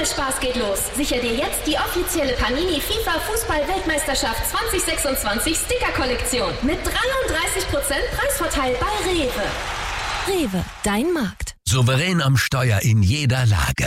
Spaß geht los. Sicher dir jetzt die offizielle Panini FIFA Fußball-Weltmeisterschaft 2026 Sticker-Kollektion mit 33% Preisvorteil bei Rewe. Rewe, dein Markt. Souverän am Steuer in jeder Lage.